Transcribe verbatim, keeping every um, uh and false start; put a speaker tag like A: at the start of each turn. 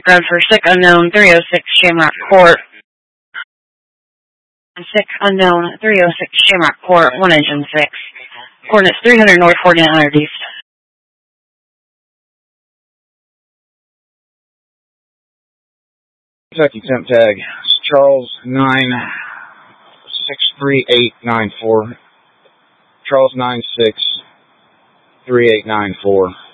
A: ground for sick unknown three oh six Shamrock Court. Sick unknown three oh six Shamrock Court, one engine six. Coordinates three hundred north, forty-nine hundred east.
B: Kentucky temp tag, Charles nine six three eight nine four. Charles nine six three eight nine four.